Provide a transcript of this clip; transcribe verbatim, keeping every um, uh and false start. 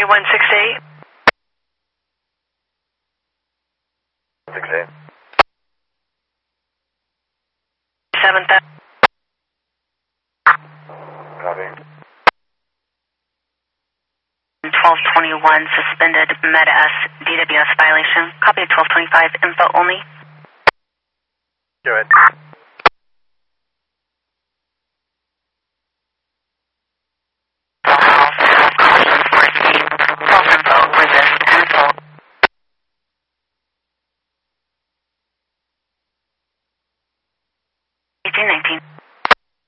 one six eight. six eight. seven thousand. Copy. twelve twenty-one suspended Med S D W S violation. Copy of twelve twenty-five info only. Go ahead.